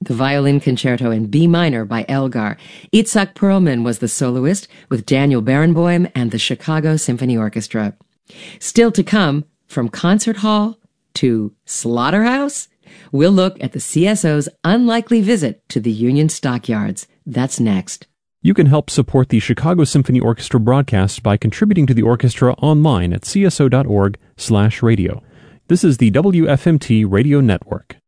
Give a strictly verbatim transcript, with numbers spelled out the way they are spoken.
the Violin Concerto in B minor by Elgar. Itzhak Perlman was the soloist with Daniel Barenboim and the Chicago Symphony Orchestra. Still to come, from concert hall to slaughterhouse, we'll look at the C S O's unlikely visit to the Union Stockyards. That's next. You can help support the Chicago Symphony Orchestra broadcast by contributing to the orchestra online at c s o dot org slash radio. This is the W F M T Radio Network.